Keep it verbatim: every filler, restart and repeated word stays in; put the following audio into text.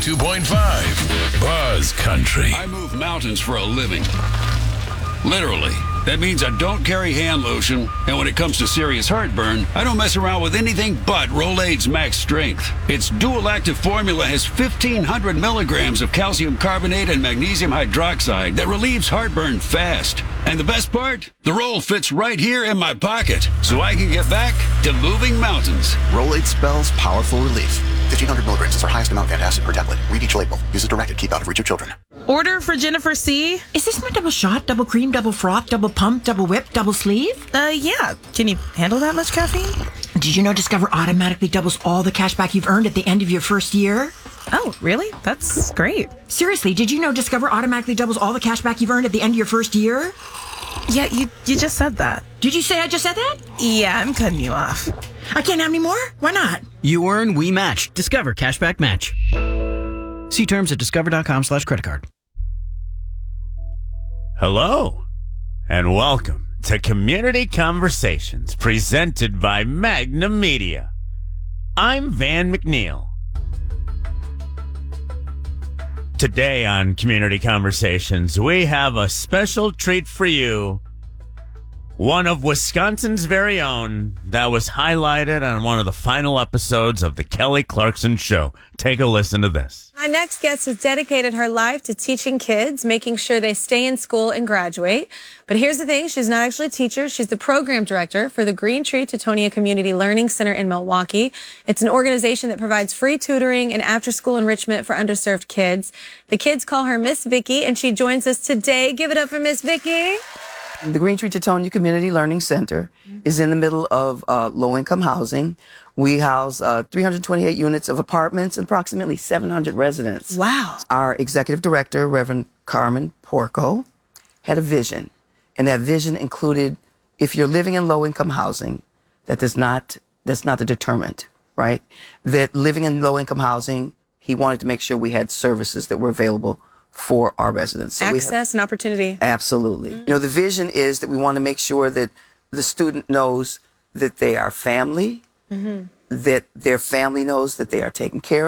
ninety-two point five Buzz Country. I move mountains for a living. Literally. That means I don't carry hand lotion, and when it comes to serious heartburn, I don't mess around with anything but Rolaids Max Strength. Its dual-active formula has fifteen hundred milligrams of calcium carbonate and magnesium hydroxide that relieves heartburn fast. And the best part? The roll fits right here in my pocket, so I can get back to moving mountains. Rolaids spells powerful relief. fifteen hundred milligrams is our highest amount of antacid per tablet. Read each label. Use as directed. Keep out of reach of children. Order for Jennifer C. Is this my double shot, double cream, double froth, double pump, double whip, double sleeve? Uh, yeah. Can you handle that much caffeine? Did you know Discover automatically doubles all the cash back you've earned at the end of your first year? Oh, really? That's great. Seriously, did you know Discover automatically doubles all the cash back you've earned at the end of your first year? Yeah, you you just said that. Did you say I just said that? Yeah, I'm cutting you off. I can't have any more? Why not? You earn, we match. Discover Cashback Match. See terms at discover.com slash credit card. Hello, and welcome to Community Conversations, presented by Magnum Media. I'm Van McNeil. Today on Community Conversations, we have a special treat for you. One of Wisconsin's very own that was highlighted on one of the final episodes of The Kelly Clarkson Show. Take a listen to this. My next guest has dedicated her life to teaching kids, making sure they stay in school and graduate. But here's the thing, she's not actually a teacher. She's the program director for the Green Tree Teutonia Community Learning Center in Milwaukee. It's an organization that provides free tutoring and after-school enrichment for underserved kids. The kids call her Miss Vicky, and she joins us today. Give it up for Miss Vicky. The Green Tree Teutonia Community Learning Center is in the middle of uh, low-income housing. We house uh, three hundred twenty-eight units of apartments and approximately seven hundred residents. Wow. Our executive director, Reverend Carmen Porco, had a vision. And that vision included, if you're living in low-income housing, that does not, that's not the determinant, right? That living in low-income housing, he wanted to make sure we had services that were available for our residents. So Access have, and opportunity. Absolutely. Mm-hmm. You know, the vision is that we want to make sure that the student knows that they are family, mm-hmm. that their family knows that they are taken care of.